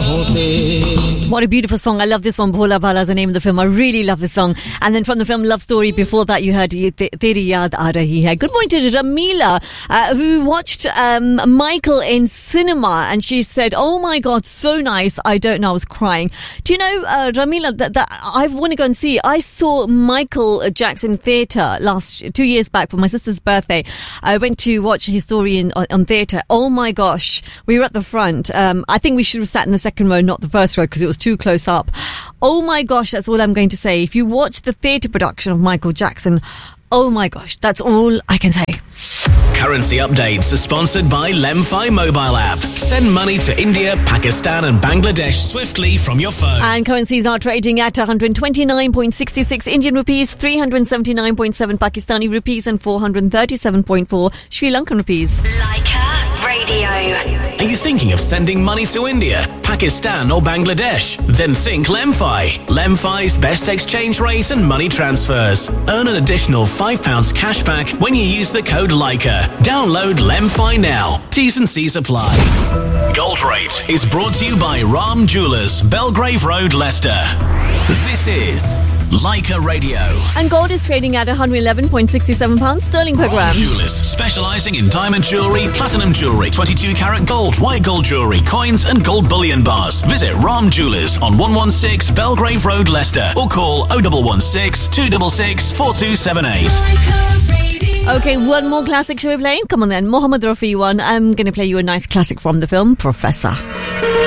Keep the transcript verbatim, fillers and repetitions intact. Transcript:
What a beautiful song. I love this one. Bhola Bhala is the name of the film. I really love this song. And then from the film Love Story, before that you heard Ye Teri Yaad Aa Rahi Hai. Good morning to Ramila, uh, who watched um, Michael in cinema, and she said, oh my God, so nice. I don't know, I was crying. Do you know, uh, Ramila, that, that I want to go and see. I saw Michael Jackson Theatre last, two years back for my sister's birthday. I went to watch his story in, on, on theatre. Oh my gosh. We were at the front. Um, I think we should have sat in the second row, not the first row, because it was too close up. Oh my gosh, that's all I'm going to say. If you watch the theatre production of Michael Jackson, oh my gosh, that's all I can say. Currency updates are sponsored by Lemfi mobile app. Send money to India, Pakistan and Bangladesh swiftly from your phone. And currencies are trading at one hundred twenty-nine point six six Indian rupees, three hundred seventy-nine point seven Pakistani rupees and four hundred thirty-seven point four Sri Lankan rupees. Leica Radio. Are you thinking of sending money to India, Pakistan or Bangladesh? Then think Lemfi. Lemfi's best exchange rate and money transfers. Earn an additional five pounds cash back when you use the code Leica. Download Lemfi now. T's and C's apply. Gold Rate is brought to you by Ram Jewellers, Belgrave Road, Leicester. This is Leica Radio. And gold is trading at one hundred eleven point six seven pounds sterling per Ram gram. Jewellers, specialising in diamond jewellery, platinum jewellery, twenty-two carat gold, white gold jewellery, coins and gold bullion bars. Visit Ram Jewellers on one sixteen Belgrave Road, Leicester, or call oh one one six, two six six, four two seven eight. Okay, one more classic shall we play? Come on then, Mohammed Rafi one. I'm going to play you a nice classic from the film Professor.